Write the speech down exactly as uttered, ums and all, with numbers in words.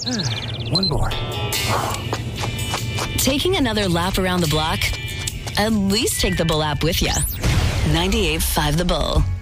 One more. Taking another lap around the block? At least take the Bull app with you. ninety-eight point five The Bull.